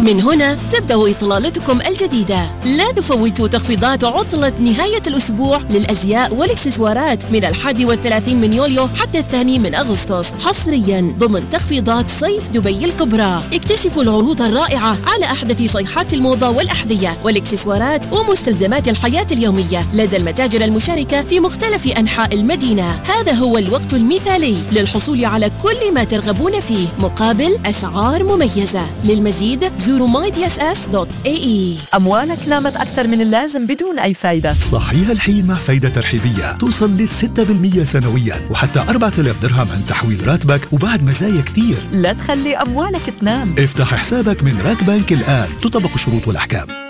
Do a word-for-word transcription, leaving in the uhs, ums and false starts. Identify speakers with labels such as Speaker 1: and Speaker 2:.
Speaker 1: من هنا تبدأ إطلالتكم الجديدة. لا تفوتوا تخفيضات عطلة نهاية الأسبوع للأزياء والإكسسوارات من الحادي والثلاثين من يوليو حتى الثاني من أغسطس، حصريا ضمن تخفيضات صيف دبي الكبرى. اكتشفوا العروض الرائعة على أحدث صيحات الموضة والأحذية والإكسسوارات ومستلزمات الحياة اليومية لدى المتاجر المشاركة في مختلف أنحاء المدينة. هذا هو الوقت المثالي للحصول على كل ما ترغبون فيه مقابل أسعار مميزة. للمزيد زوروا ماي دي اس اس دوت اي اي.
Speaker 2: أموالك نامت أكثر من اللازم بدون أي فايدة.
Speaker 3: صحيح الحين مع فايدة ترحيبية توصل للستة بالمية سنويا وحتى أربعة آلاف درهم عن تحويل راتبك وبعد مزايا كثير.
Speaker 2: لا تخلي أموالك تنام.
Speaker 3: افتح حسابك من راك بانك الآن، تطبق الشروط والأحكام.